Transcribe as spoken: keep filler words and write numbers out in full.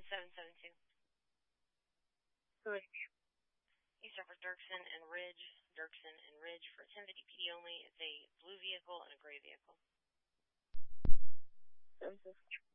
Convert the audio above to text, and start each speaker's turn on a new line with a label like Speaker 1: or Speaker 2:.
Speaker 1: seven seven two.
Speaker 2: Who is
Speaker 1: You suffer Dirksen and Ridge. Dirksen and Ridge for ten fifty P D only. It's a blue vehicle and a gray vehicle.
Speaker 2: seven seven two?